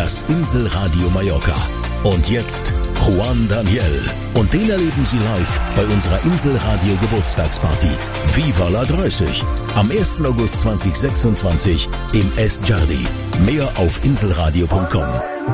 das Inselradio Mallorca. Und jetzt Juan Daniel. Und den erleben Sie live bei unserer Inselradio Geburtstagsparty. Viva la 30. Am 1. August 2026 im Es Jardi. Mehr auf inselradio.com.